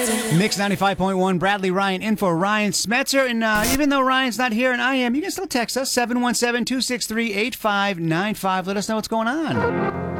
Mix 95.1, Bradley Ryan in for Ryan Smetzer. And even though Ryan's not here and I am, you can still text us, 717-263-8595. Let us know what's going on.